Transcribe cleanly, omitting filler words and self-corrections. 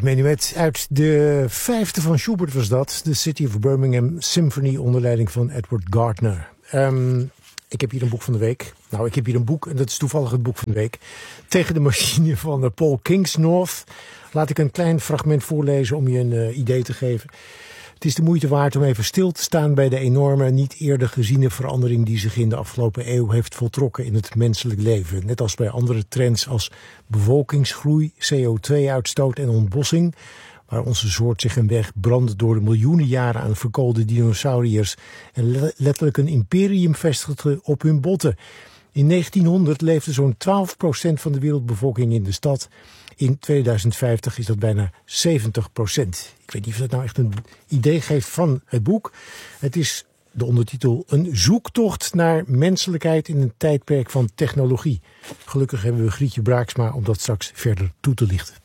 menuet uit de vijfde van Schubert was dat. The City of Birmingham Symphony onder leiding van Edward Gardner. Ik heb hier een boek van de week. Nou, ik heb hier een boek en dat is toevallig het boek van de week. Tegen de machine van Paul Kingsnorth. Laat ik een klein fragment voorlezen om je een idee te geven. Het is de moeite waard om even stil te staan bij de enorme, niet eerder geziene verandering die zich in de afgelopen eeuw heeft voltrokken in het menselijk leven. Net als bij andere trends als bevolkingsgroei, CO2-uitstoot en ontbossing, waar onze soort zich een weg brandt door de miljoenen jaren aan verkoolde dinosauriërs en letterlijk een imperium vestigde op hun botten. In 1900 leefde zo'n 12% van de wereldbevolking in de stad. In 2050 is dat bijna 70%. Ik weet niet of dat nou echt een idee geeft van het boek. Het is de ondertitel Een zoektocht naar menselijkheid in een tijdperk van technologie. Gelukkig hebben we Grietje Braaksma om dat straks verder toe te lichten.